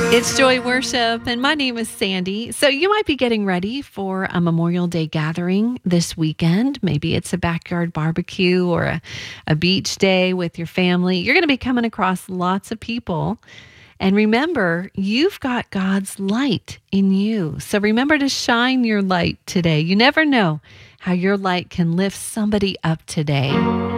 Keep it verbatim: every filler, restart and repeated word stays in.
It's Joy Worship, and my name is Sandy. So, you might be getting ready for a Memorial Day gathering this weekend. Maybe it's a backyard barbecue or a, a beach day with your family. You're going to be coming across lots of people. And remember, you've got God's light in you. So, remember to shine your light today. You never know how your light can lift somebody up today.